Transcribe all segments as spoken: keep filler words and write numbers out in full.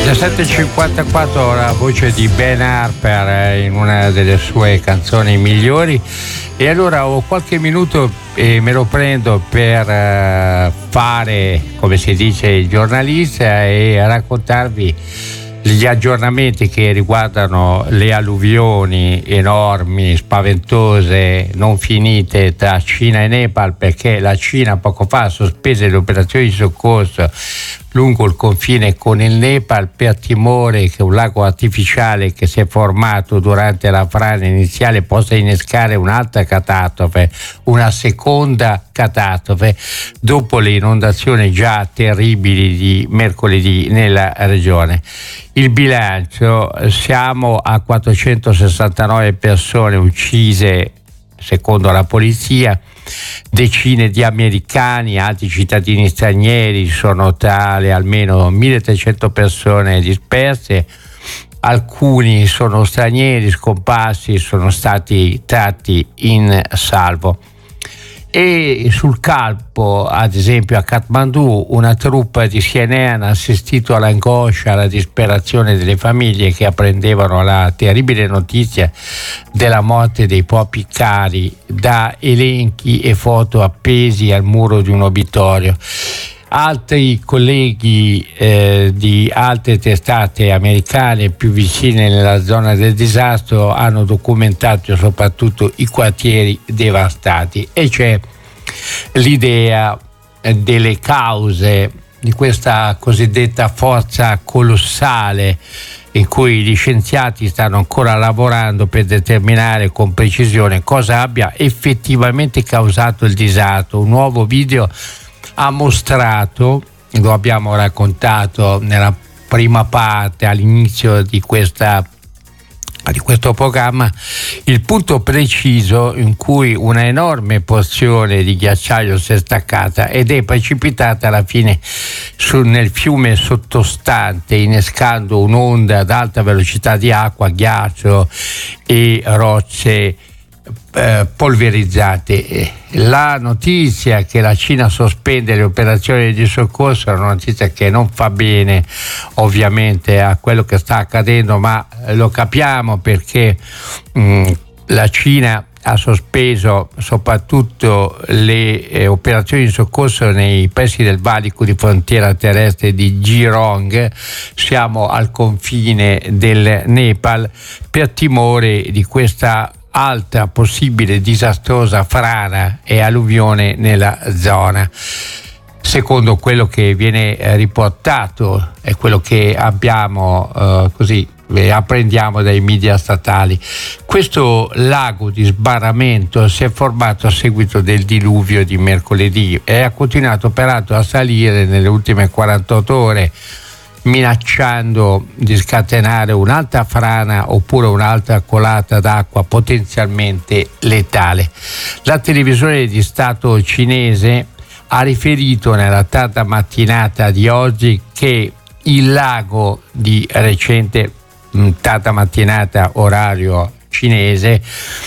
diciassette e cinquantaquattro, la voce di Ben Harper in una delle sue canzoni migliori. E allora ho qualche minuto e me lo prendo per uh, fare, come si dice, il giornalista e raccontarvi gli aggiornamenti che riguardano le alluvioni enormi, spaventose, non finite tra Cina e Nepal, perché la Cina poco fa ha sospeso le operazioni di soccorso lungo il confine con il Nepal per timore che un lago artificiale che si è formato durante la frana iniziale possa innescare un'altra catastrofe, una seconda catastrofe, dopo le inondazioni già terribili di mercoledì nella regione. Il bilancio: siamo a quattrocentosessantanove persone uccise secondo la polizia, decine di americani, altri cittadini stranieri, sono tra le almeno milletrecento persone disperse, alcuni sono stranieri scomparsi, sono stati tratti in salvo. E sul campo, ad esempio a Kathmandu, una truppa di C N N ha assistito all'angoscia, alla disperazione delle famiglie che apprendevano la terribile notizia della morte dei propri cari da elenchi e foto appesi al muro di un obitorio. Altri colleghi eh, di altre testate americane più vicine nella zona del disastro hanno documentato soprattutto i quartieri devastati, e c'è l'idea delle cause di questa cosiddetta forza colossale in cui gli scienziati stanno ancora lavorando per determinare con precisione cosa abbia effettivamente causato il disastro. Un nuovo video ha mostrato, lo abbiamo raccontato nella prima parte all'inizio di questa di questo programma, il punto preciso in cui una enorme porzione di ghiacciaio si è staccata ed è precipitata alla fine su, nel fiume sottostante, innescando un'onda ad alta velocità di acqua, ghiaccio e rocce Eh, polverizzate. La notizia che la Cina sospende le operazioni di soccorso è una notizia che non fa bene ovviamente a quello che sta accadendo, ma lo capiamo perché mh, la Cina ha sospeso soprattutto le eh, operazioni di soccorso nei pressi del valico di frontiera terrestre di Jirong. Siamo al confine del Nepal per timore di questa altra possibile disastrosa frana e alluvione nella zona. Secondo quello che viene riportato e quello che abbiamo eh, così apprendiamo dai media statali, questo lago di sbarramento si è formato a seguito del diluvio di mercoledì e ha continuato peraltro a salire nelle ultime quarantotto ore, minacciando di scatenare un'altra frana oppure un'altra colata d'acqua potenzialmente letale. La televisione di Stato cinese ha riferito nella tarda mattinata di oggi che il lago di recente tarda mattinata orario cinese,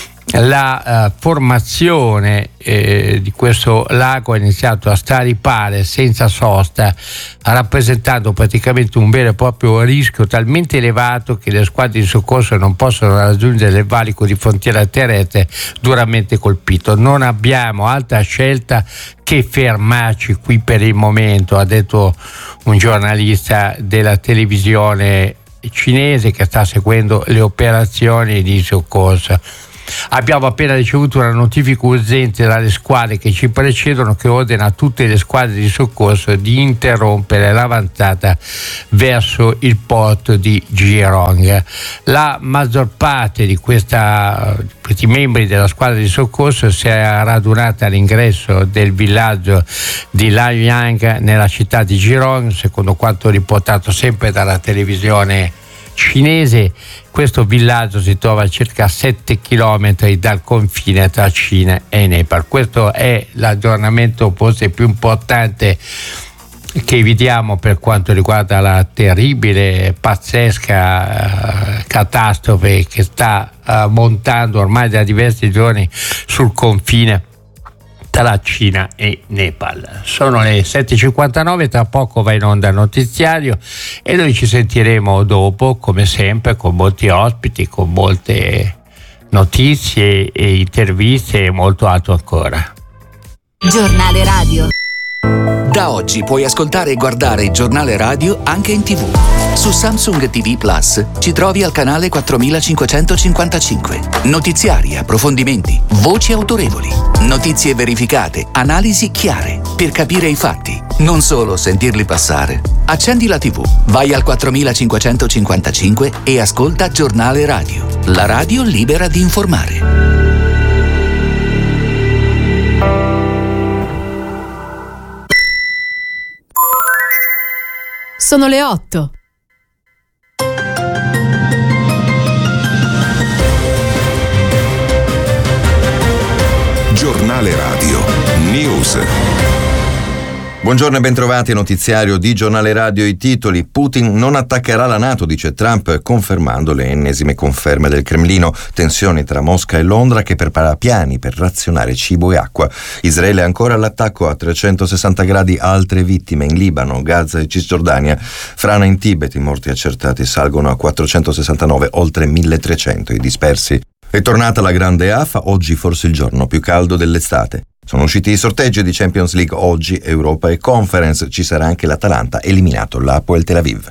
la uh, formazione eh, di questo lago ha iniziato a straripare senza sosta, rappresentando praticamente un vero e proprio rischio talmente elevato che le squadre di soccorso non possono raggiungere il valico di frontiera terrestre duramente colpito. Non abbiamo altra scelta che fermarci qui per il momento, ha detto un giornalista della televisione cinese che sta seguendo le operazioni di soccorso. Abbiamo appena ricevuto una notifica urgente dalle squadre che ci precedono che ordina a tutte le squadre di soccorso di interrompere l'avanzata verso il porto di Jirong. La maggior parte di questa, questi membri della squadra di soccorso si è radunata all'ingresso del villaggio di Laoyang nella città di Jirong, secondo quanto riportato sempre dalla televisione cinese. Questo villaggio si trova a circa sette chilometri dal confine tra Cina e Nepal. Questo è l'aggiornamento forse più importante che vediamo per quanto riguarda la terribile, pazzesca uh, catastrofe che sta uh, montando ormai da diversi giorni sul confine tra Cina e Nepal. Sono le sette e cinquantanove, tra poco va in onda il notiziario e noi ci sentiremo dopo, come sempre, con molti ospiti, con molte notizie e interviste e molto altro ancora. Giornale radio. Da oggi puoi ascoltare e guardare il giornale radio anche in tivù. Su Samsung ti vu Plus ci trovi al canale quattromilacinquecentocinquantacinque. Notiziari, approfondimenti, voci autorevoli, notizie verificate, analisi chiare, per capire i fatti, non solo sentirli passare. Accendi la tivù, vai al quattromilacinquecentocinquantacinque e ascolta Giornale Radio. La radio libera di informare. Sono le otto. Giornale Radio News. Buongiorno e bentrovati al notiziario di Giornale Radio. I titoli: Putin non attaccherà la NATO, dice Trump, confermando le ennesime conferme del Cremlino. Tensioni tra Mosca e Londra, che prepara piani per razionare cibo e acqua. Israele ancora all'attacco a trecentosessanta gradi, altre vittime in Libano, Gaza e Cisgiordania. Frana in Tibet, i morti accertati salgono a quattrocentosessantanove, oltre milletrecento i dispersi. È tornata la grande AFA, oggi forse il giorno più caldo dell'estate. Sono usciti i sorteggi di Champions League oggi, Europa e Conference. Ci sarà anche l'Atalanta, eliminato l'Hapoel Tel Aviv.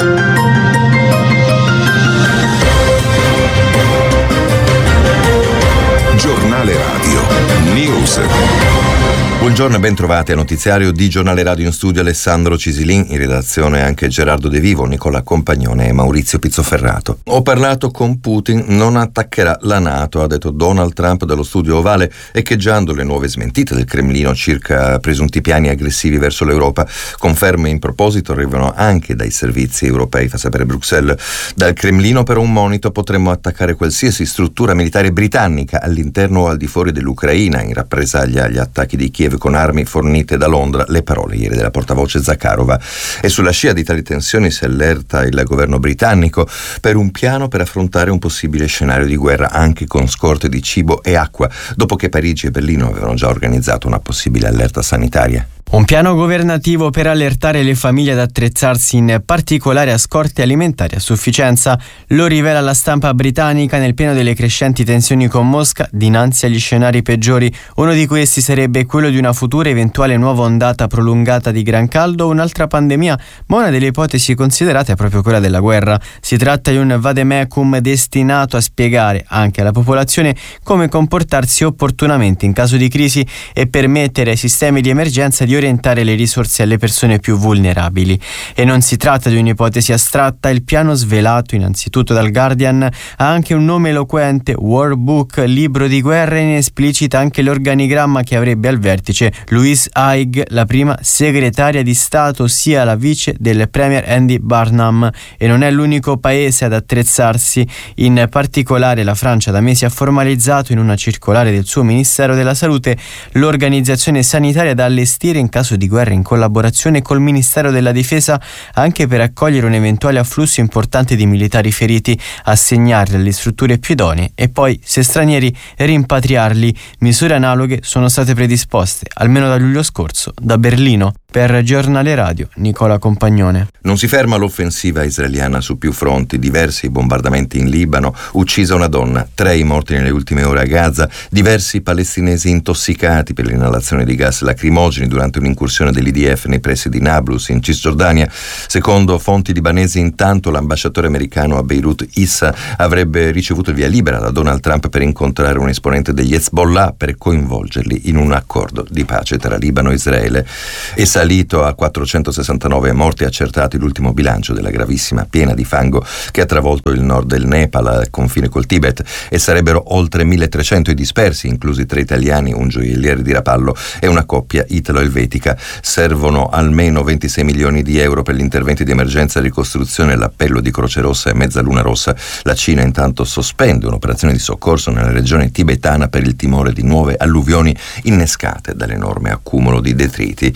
Giornale Radio News. Buongiorno e ben trovati al notiziario di Giornale Radio. In studio Alessandro Cisilin, in redazione anche Gerardo De Vivo, Nicola Compagnone e Maurizio Pizzoferrato. Ho parlato con Putin, non attaccherà la NATO, ha detto Donald Trump dallo studio ovale, echeggiando le nuove smentite del Cremlino circa presunti piani aggressivi verso l'Europa. Conferme in proposito arrivano anche dai servizi europei, fa sapere Bruxelles. Dal Cremlino per un monito: potremmo attaccare qualsiasi struttura militare britannica all'interno o al di fuori dell'Ucraina in rappresaglia agli attacchi di Kiev con armi fornite da Londra. Le parole ieri della portavoce Zakharova. E sulla scia di tali tensioni si allerta il governo britannico per un piano per affrontare un possibile scenario di guerra, anche con scorte di cibo e acqua, dopo che Parigi e Berlino avevano già organizzato una possibile allerta sanitaria. Un piano governativo per allertare le famiglie ad attrezzarsi in particolare a scorte alimentari a sufficienza, lo rivela la stampa britannica nel pieno delle crescenti tensioni con Mosca dinanzi agli scenari peggiori. Uno di questi sarebbe quello di una futura eventuale nuova ondata prolungata di gran caldo o un'altra pandemia, ma una delle ipotesi considerate è proprio quella della guerra. Si tratta di un vademecum destinato a spiegare anche alla popolazione come comportarsi opportunamente in caso di crisi e permettere ai sistemi di emergenza di orientare le risorse alle persone più vulnerabili. E non si tratta di un'ipotesi astratta. Il piano, svelato innanzitutto dal Guardian, ha anche un nome eloquente: War Book, libro di guerra, e ne esplicita anche l'organigramma che avrebbe al vertice Louise Haig, la prima segretaria di Stato, sia la vice del premier Andy Barnum. E non è l'unico paese ad attrezzarsi. In particolare la Francia da mesi ha formalizzato in una circolare del suo Ministero della Salute l'organizzazione sanitaria da allestire in caso di guerra in collaborazione col Ministero della Difesa, anche per accogliere un eventuale afflusso importante di militari feriti, assegnarli alle strutture più idonee e poi, se stranieri, rimpatriarli. Misure analoghe sono state predisposte, almeno da luglio scorso, da Berlino. Per Giornale Radio, Nicola Compagnone. Non si ferma l'offensiva israeliana su più fronti. Diversi bombardamenti in Libano, uccisa una donna, tre i morti nelle ultime ore a Gaza, diversi palestinesi intossicati per l'inalazione di gas lacrimogeni durante un'incursione dell'I D F nei pressi di Nablus in Cisgiordania. Secondo fonti libanesi, intanto l'ambasciatore americano a Beirut, Issa, avrebbe ricevuto il via libera da Donald Trump per incontrare un esponente degli Hezbollah per coinvolgerli in un accordo di pace tra Libano e Israele. È salito a quattrocentosessantanove morti accertati l'ultimo bilancio della gravissima piena di fango che ha travolto il nord del Nepal al confine col Tibet, e sarebbero oltre milletrecento i dispersi, inclusi tre italiani, un gioielliere di Rapallo e una coppia italo-elvetica. Servono almeno ventisei milioni di euro per gli interventi di emergenza e ricostruzione. L'appello di Croce Rossa e Mezzaluna Rossa. La Cina intanto sospende un'operazione di soccorso nella regione tibetana per il timore di nuove alluvioni innescate dall'enorme accumulo di detriti.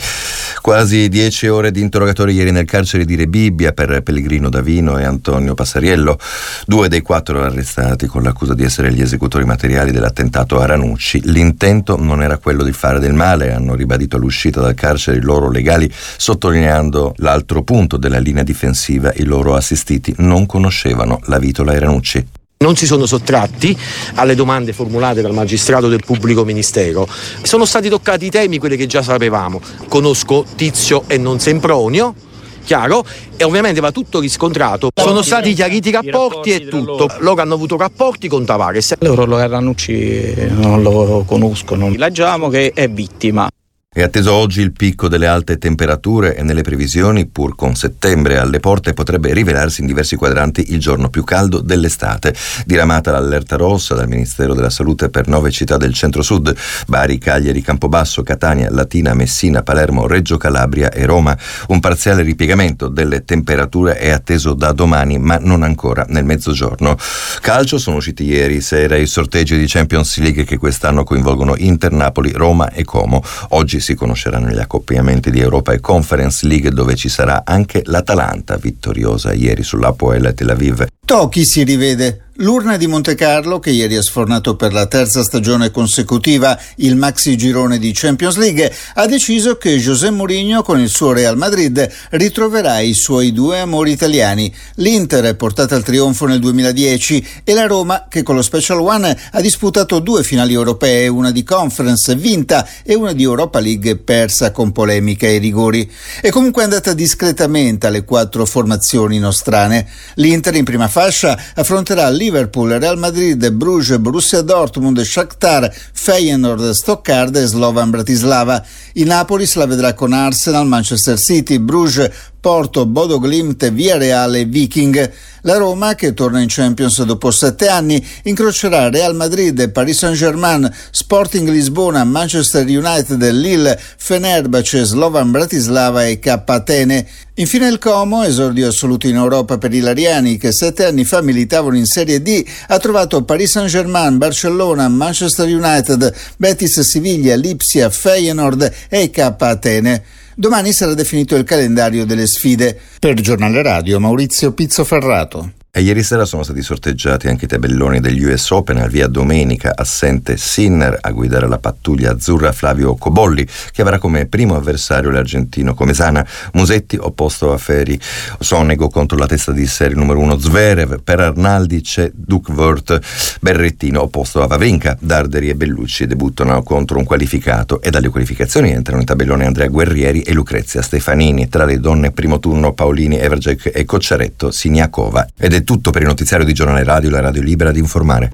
Quasi dieci ore di interrogatori ieri nel carcere di Rebibbia per Pellegrino Davino e Antonio Passariello, due dei quattro arrestati con l'accusa di essere gli esecutori materiali dell'attentato a Ranucci. L'intento non era quello di fare del male, hanno ribadito all'uscita dal carcere i loro legali, sottolineando l'altro punto della linea difensiva: i loro assistiti non conoscevano la Vitola e Ranucci. Non si sono sottratti alle domande formulate dal magistrato del pubblico ministero. Sono stati toccati i temi, quelli che già sapevamo. Conosco Tizio e non Sempronio, chiaro, e ovviamente va tutto riscontrato. Sono stati chiariti i rapporti e tutto. Loro hanno avuto rapporti con Tavares. Loro lo Ranucci non lo conoscono. Leggiamo che è vittima. È atteso oggi il picco delle alte temperature e nelle previsioni, pur con settembre alle porte, potrebbe rivelarsi in diversi quadranti il giorno più caldo dell'estate. Diramata l'allerta rossa dal Ministero della Salute per nove città del centro-sud: Bari, Cagliari, Campobasso, Catania, Latina, Messina, Palermo, Reggio Calabria e Roma. Un parziale ripiegamento delle temperature è atteso da domani, ma non ancora nel mezzogiorno. Calcio, sono usciti ieri sera i sorteggi di Champions League che quest'anno coinvolgono Inter, Napoli, Roma e Como. Oggi si conosceranno gli accoppiamenti di Europa e Conference League, dove ci sarà anche l'Atalanta, vittoriosa ieri sull'Hapoel Tel Aviv. Tocchi si rivede. L'Urna di Montecarlo, che ieri ha sfornato per la terza stagione consecutiva il maxi girone di Champions League, ha deciso che José Mourinho con il suo Real Madrid ritroverà i suoi due amori italiani. L'Inter, portata al trionfo nel duemiladieci, e la Roma, che con lo Special One ha disputato due finali europee, una di Conference vinta e una di Europa League persa con polemica e rigori. È comunque andata discretamente alle quattro formazioni nostrane. L'Inter in prima fascia affronterà Liverpool, Real Madrid, Bruges, Borussia Dortmund, Shakhtar, Feyenoord, Stoccarda e Slovan Bratislava. Il Napoli se la vedrà con Arsenal, Manchester City, Bruges, Porto, Bodo Glimt, Villarreal e Viking. La Roma, che torna in Champions dopo sette anni, incrocerà Real Madrid, Paris Saint-Germain, Sporting Lisbona, Manchester United, Lille, Fenerbahce, Slovan Bratislava e K Atene. Infine il Como, esordio assoluto in Europa per i lariani che sette anni fa militavano in Serie D, ha trovato Paris Saint-Germain, Barcellona, Manchester United, Betis Siviglia, Lipsia, Feyenoord e K Atene. Domani sarà definito il calendario delle sfide. Per Giornale Radio, Maurizio Pizzoferrato. E ieri sera sono stati sorteggiati anche i tabelloni degli U S Open. Al via domenica assente Sinner, a guidare la pattuglia azzurra Flavio Cobolli, che avrà come primo avversario l'argentino Comesana. Musetti opposto a Ferri, Sonego contro la testa di serie numero uno Zverev. Per Arnaldi c'è Duckworth, Berrettino opposto a Wawrinka. Darderi e Bellucci debuttano contro un qualificato, e dalle qualificazioni entrano in tabellone Andrea Guerrieri e Lucrezia Stefanini. Tra le donne primo turno Paolini, Evergek e Cocciaretto Siniakova. Ed è tutto per il notiziario di Giornale Radio, la radio libera di informare.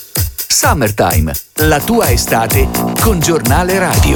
Summertime, la tua estate con Giornale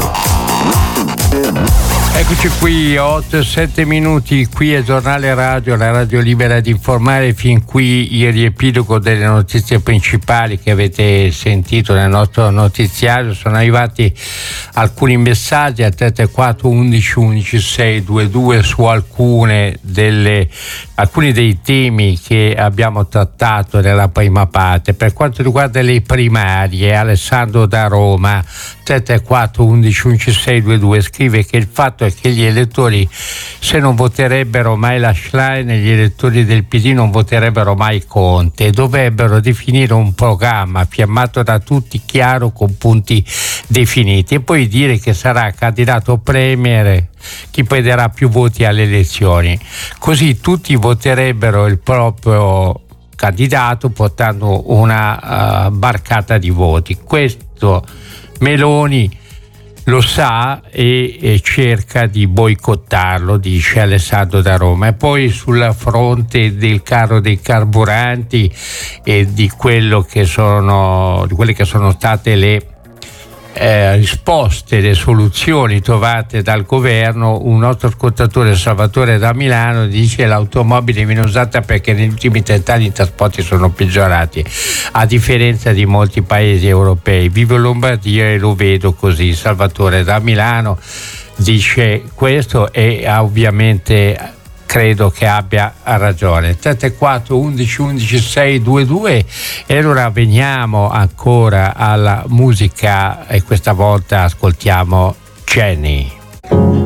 Radio. Eccoci qui, otto sette minuti, qui è Giornale Radio, la radio libera di informare. Fin qui il riepilogo delle notizie principali che avete sentito nel nostro notiziario. Sono arrivati alcuni messaggi al tre tre quattro undici undici sei due due su alcune delle alcuni dei temi che abbiamo trattato nella prima parte. Per quanto riguarda le primarie, Alessandro da Roma, tre tre quattro undici undici sei due due, scrive che il fatto è che gli elettori, se non voterebbero mai la Schlein, gli elettori del P D non voterebbero mai Conte. Dovrebbero definire un programma firmato da tutti, chiaro, con punti definiti, e poi dire che sarà candidato premier chi prenderà più voti alle elezioni. Così tutti voterebbero il proprio candidato portando una uh, barcata di voti. Questo Meloni lo sa e, e cerca di boicottarlo, dice Alessandro da Roma. E poi sul fronte del caro dei carburanti e di quello che sono di quelle che sono state le eh, risposte, le soluzioni trovate dal governo, un nostro ascoltatore, Salvatore da Milano, dice che l'automobile viene usata perché negli ultimi trent'anni i trasporti sono peggiorati, a differenza di molti paesi europei. Vivo in Lombardia e lo vedo così. Salvatore da Milano dice questo e ovviamente credo che abbia ragione. tre tre quattro undici undici sei due due. E allora veniamo ancora alla musica e questa volta ascoltiamo Jenny.